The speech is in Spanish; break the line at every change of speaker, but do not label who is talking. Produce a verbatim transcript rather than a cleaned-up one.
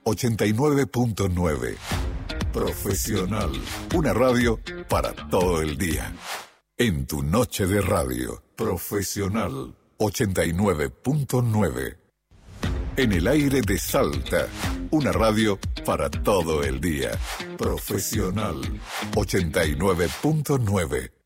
ochenta y nueve punto nueve. Profesional. Una radio para todo el día. En tu noche de radio. Profesional. ochenta y nueve punto nueve. En el aire de Salta. Una radio para todo el día. Profesional. ochenta y nueve punto nueve.